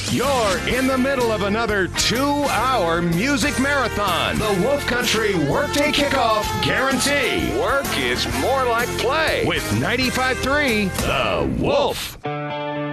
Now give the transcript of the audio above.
You're in the middle of another 2-hour music marathon. The Wolf Country Workday Kickoff Guarantee. Work is more like play with 95.3 The Wolf.